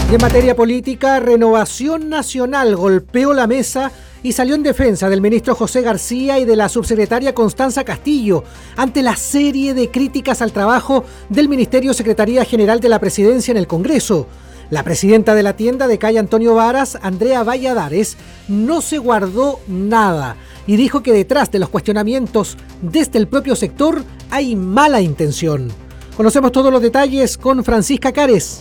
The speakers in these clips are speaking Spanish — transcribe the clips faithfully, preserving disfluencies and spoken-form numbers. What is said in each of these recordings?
Y en materia política, Renovación Nacional golpeó la mesa y salió en defensa del ministro José García y de la subsecretaria Constanza Castillo ante la serie de críticas al trabajo del Ministerio Secretaría General de la Presidencia en el Congreso. La presidenta de la tienda de calle Antonio Varas, Andrea Valladares, no se guardó nada y dijo que detrás de los cuestionamientos desde el propio sector hay mala intención. Conocemos todos los detalles con Francisca Cares.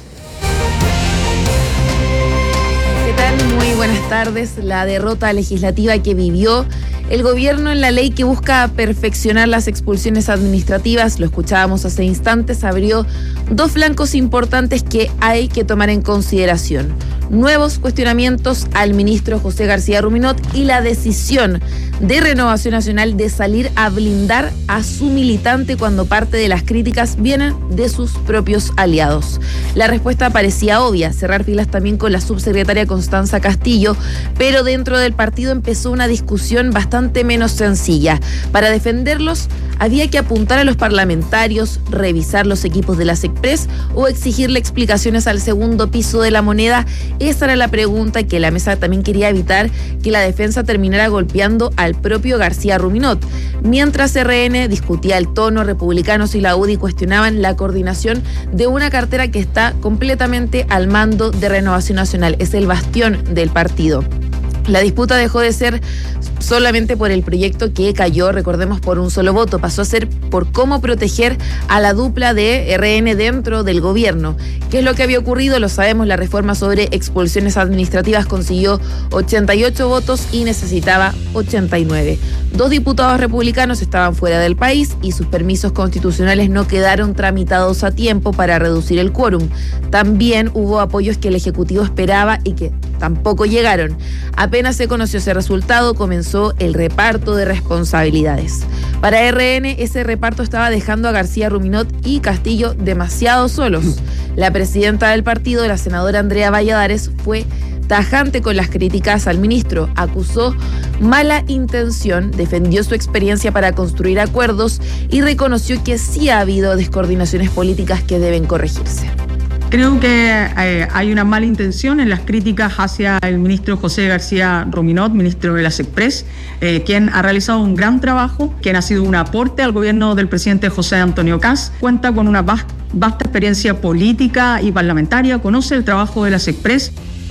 Muy buenas tardes. La derrota legislativa que vivió el gobierno en la ley que busca perfeccionar las expulsiones administrativas, lo escuchábamos hace instantes, abrió dos flancos importantes que hay que tomar en consideración. Nuevos cuestionamientos al ministro José García Ruminot y la decisión de Renovación Nacional de salir a blindar a su militante cuando parte de las críticas vienen de sus propios aliados. La respuesta parecía obvia, cerrar filas también con la subsecretaria Constanza Castillo, pero dentro del partido empezó una discusión bastante menos sencilla. Para defenderlos había que apuntar a los parlamentarios, revisar los equipos de la SECPRES o exigirle explicaciones al segundo piso de la moneda. Esa era la pregunta que la mesa también quería evitar que la defensa terminara golpeando al propio García Ruminot. Mientras R N discutía el tono, republicanos y la U D I cuestionaban la coordinación de una cartera que está completamente al mando de Renovación Nacional. Es el bastión del partido. La disputa dejó de ser solamente por el proyecto que cayó, recordemos, por un solo voto. Pasó a ser por cómo proteger a la dupla de R N dentro del gobierno. ¿Qué es lo que había ocurrido? Lo sabemos, la reforma sobre expulsiones administrativas consiguió ochenta y ocho votos y necesitaba ochenta y nueve. Dos diputados republicanos estaban fuera del país y sus permisos constitucionales no quedaron tramitados a tiempo para reducir el quórum. También hubo apoyos que el Ejecutivo esperaba y que tampoco llegaron. Apenas se conoció ese resultado, comenzó el reparto de responsabilidades. Para R N, ese reparto estaba dejando a García Ruminot y Castillo demasiado solos. La presidenta del partido, la senadora Andrea Valladares, fue tajante con las críticas al ministro, acusó mala intención, defendió su experiencia para construir acuerdos y reconoció que sí ha habido descoordinaciones políticas que deben corregirse. Creo que eh, hay una mala intención en las críticas hacia el ministro José García Ruminot, ministro de la SECPRES, eh, quien ha realizado un gran trabajo, quien ha sido un aporte al gobierno del presidente José Antonio Kast, cuenta con una vasta, vasta experiencia política y parlamentaria, conoce el trabajo de la SECPRES.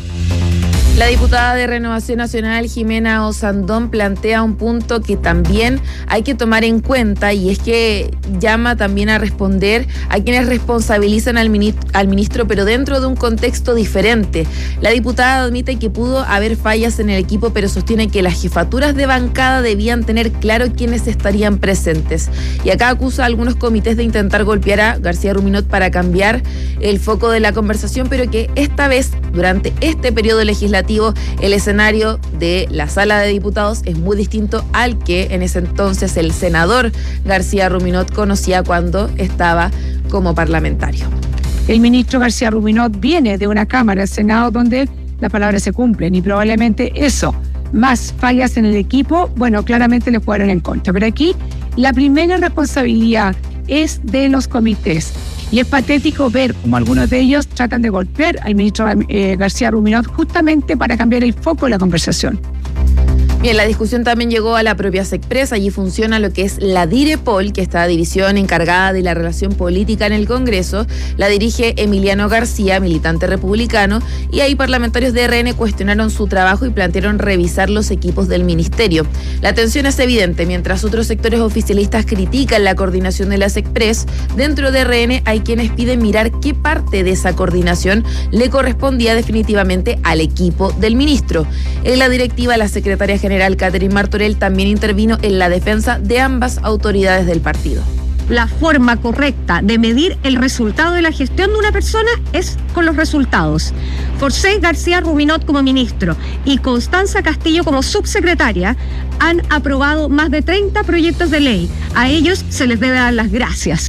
La diputada de Renovación Nacional, Jimena Osandón, plantea un punto que también hay que tomar en cuenta y es que llama también a responder a quienes responsabilizan al ministro, al ministro, pero dentro de un contexto diferente. La diputada admite que pudo haber fallas en el equipo, pero sostiene que las jefaturas de bancada debían tener claro quiénes estarían presentes. Y acá acusa a algunos comités de intentar golpear a García Ruminot para cambiar el foco de la conversación, pero que esta vez, durante este periodo legislativo, el escenario de la sala de diputados es muy distinto al que en ese entonces el senador García Ruminot conocía cuando estaba como parlamentario. El ministro García Ruminot viene de una Cámara, el Senado, donde las palabras se cumplen y probablemente eso, más fallas en el equipo, bueno, claramente le jugaron en contra. Pero aquí la primera responsabilidad es de los comités. Y es patético ver cómo algunos de ellos tratan de golpear al ministro eh, García Ruminot justamente para cambiar el foco de la conversación. Bien, la discusión también llegó a la propia SECPRES. Allí funciona lo que es la DIREPOL, que está división encargada de la relación política en el Congreso. La dirige Emiliano García, militante republicano, y ahí parlamentarios de R N cuestionaron su trabajo y plantearon revisar los equipos del ministerio. La tensión es evidente. Mientras otros sectores oficialistas critican la coordinación de la SECPRES, dentro de R N hay quienes piden mirar qué parte de esa coordinación le correspondía definitivamente al equipo del ministro. En la directiva, la secretaria general Catherine Martorell también intervino en la defensa de ambas autoridades del partido. La forma correcta de medir el resultado de la gestión de una persona es con los resultados. José García Ruminot como ministro y Constanza Castillo como subsecretaria han aprobado más de treinta proyectos de ley. A ellos se les debe dar las gracias.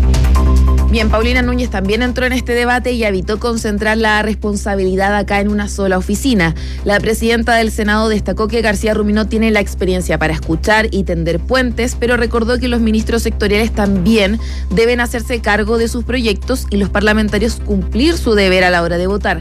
Bien, Paulina Núñez también entró en este debate y evitó concentrar la responsabilidad acá en una sola oficina. La presidenta del Senado destacó que García Ruminot tiene la experiencia para escuchar y tender puentes, pero recordó que los ministros sectoriales también deben hacerse cargo de sus proyectos y los parlamentarios cumplir su deber a la hora de votar.